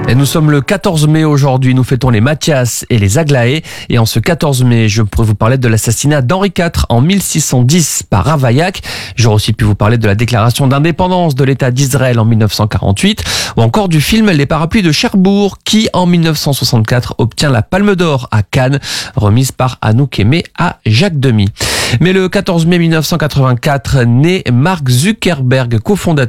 Et nous sommes le 14 mai aujourd'hui, nous fêtons les Mathias et les Aglaé. Et en ce 14 mai, je pourrais vous parler de l'assassinat d'Henri IV en 1610 par Ravaillac. J'aurais aussi pu vous parler de la déclaration d'indépendance de l'État d'Israël en 1948, ou encore du film Les Parapluies de Cherbourg, qui en 1964 obtient la Palme d'Or à Cannes, remise par Anouk Aimé à Jacques Demy. Mais le 14 mai 1984 naît Mark Zuckerberg, cofondateur